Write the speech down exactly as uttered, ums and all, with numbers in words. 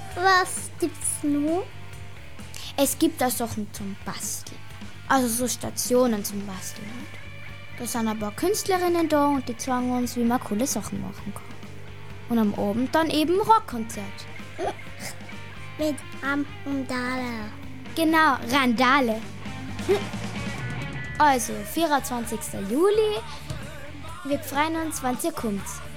Was gibt's noch? Es gibt auch Sachen zum Basteln. Also so Stationen zum Basteln. Da sind ein paar Künstlerinnen da und die zeigen uns, wie man coole Sachen machen kann. Und am Abend dann eben Rockkonzert. Mit Randale. Genau, Randale. Also, vierundzwanzigster Juli. Wir freuen uns, wenn ihr kommt.